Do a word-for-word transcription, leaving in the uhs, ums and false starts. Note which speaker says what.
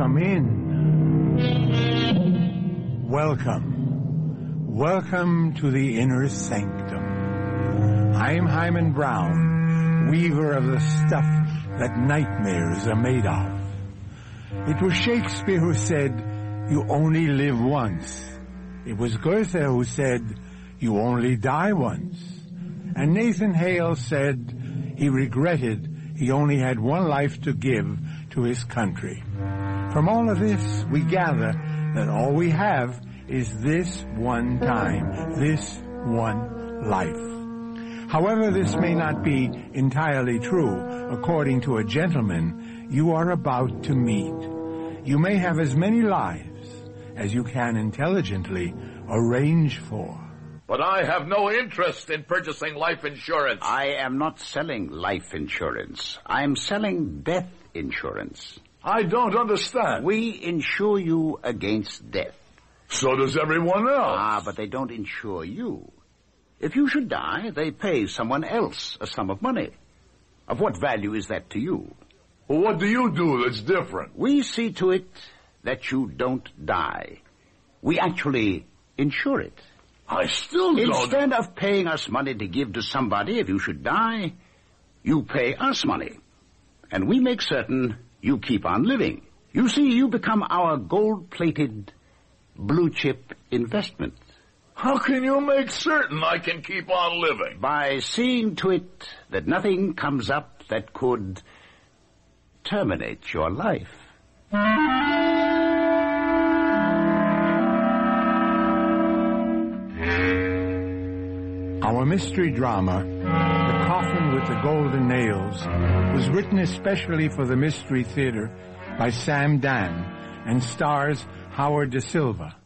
Speaker 1: Come in. Welcome. Welcome to the inner sanctum. I'm Hyman Brown, weaver of the stuff that nightmares are made of. It was Shakespeare who said, you only live once. It was Goethe who said, you only die once. And Nathan Hale said he regretted he only had one life to give to his country. From all of this, we gather that all we have is this one time, this one life. However, this may not be entirely true. According to a gentleman you are about to meet, you may have as many lives as you can intelligently arrange for.
Speaker 2: But I have no interest in purchasing life insurance.
Speaker 3: I am not selling life insurance. I am selling death insurance.
Speaker 2: I don't understand.
Speaker 3: We insure you against death.
Speaker 2: So does everyone else.
Speaker 3: Ah, but they don't insure you. If you should die, they pay someone else a sum of money. Of what value is that to you?
Speaker 2: Well, what do you do that's different?
Speaker 3: We see to it that you don't die. We actually insure it.
Speaker 2: I still don't...
Speaker 3: Instead of paying us money to give to somebody if you should die, you pay us money. And we make certain you keep on living. You see, you become our gold-plated, blue-chip investment.
Speaker 2: How can you make certain I can keep on living?
Speaker 3: By seeing to it that nothing comes up that could terminate your life.
Speaker 1: Our mystery drama, The Coffin with the Golden Nails, was written especially for the Mystery Theater by Sam Dan and stars Howard Da Silva.